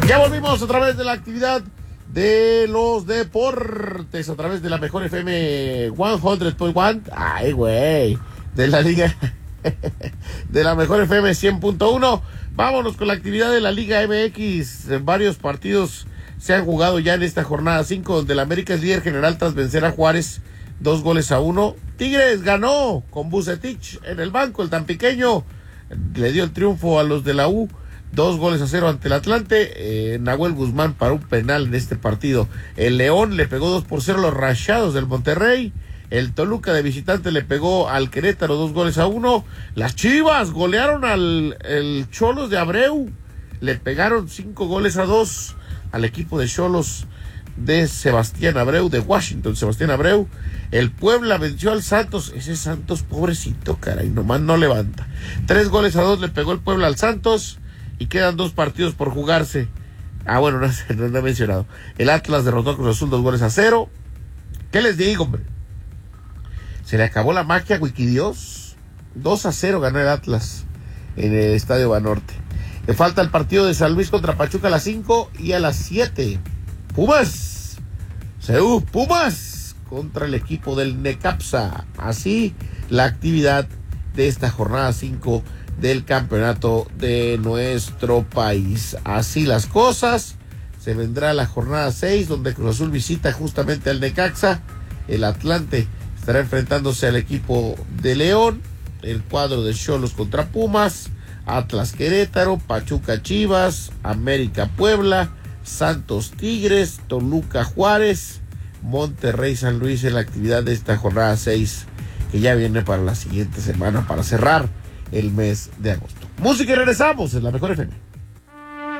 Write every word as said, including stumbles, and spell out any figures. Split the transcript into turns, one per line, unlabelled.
Ya volvimos a través de la actividad de los deportes, a través de la mejor F M cien punto uno. Ay, güey. De la liga. De la mejor F M cien punto uno. Vámonos con la actividad de la Liga M X. Varios partidos se han jugado ya en esta jornada cinco, donde el América es líder general tras vencer a Juárez dos goles a uno. Tigres ganó con Vucetich en el banco. El tampiqueño le dio el triunfo a los de la U. Dos goles a cero ante el Atlante. Eh, Nahuel Guzmán paró un penal en este partido. El León le pegó dos por cero a los Rayados del Monterrey. El Toluca de visitante le pegó al Querétaro dos goles a uno. Las Chivas golearon al el Xolos de Abreu. Le pegaron cinco goles a dos al equipo de Xolos de Sebastián Abreu, de Washington, Sebastián Abreu. El Puebla venció al Santos. Ese Santos, pobrecito, caray, nomás no levanta. Tres goles a dos le pegó el Puebla al Santos. Y quedan dos partidos por jugarse. Ah, bueno, no, no, no he mencionado. El Atlas derrotó a Cruz Azul dos goles a cero. ¿Qué les digo, hombre? Se le acabó la magia, Wikidios. dos a cero ganó el Atlas en el Estadio Banorte. Le falta el partido de San Luis contra Pachuca a las cinco y a las siete. Pumas. Seúl, Pumas contra el equipo del Necaxa. Así la actividad de esta jornada cinco del campeonato de nuestro país. Así las cosas. Se vendrá la jornada seis, donde Cruz Azul visita justamente al Necaxa. El Atlante estará enfrentándose al equipo de León. El cuadro de Xolos contra Pumas. Atlas Querétaro, Pachuca Chivas, América Puebla, Santos Tigres, Toluca Juárez, Monterrey San Luis en la actividad de esta jornada seis, que ya viene para la siguiente semana para cerrar el mes de agosto. Música y regresamos en la mejor F M.